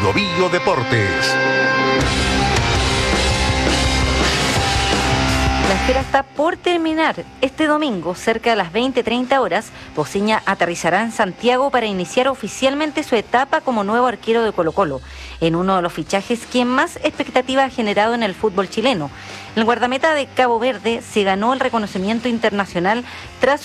Bio Deportes. La espera está por terminar. Este domingo, cerca de las 20:30 horas, Pociña aterrizará en Santiago para iniciar oficialmente su etapa como nuevo arquero de Colo-Colo, en uno de los fichajes que más expectativa ha generado en el fútbol chileno. El guardameta de Cabo Verde se ganó el reconocimiento internacional tras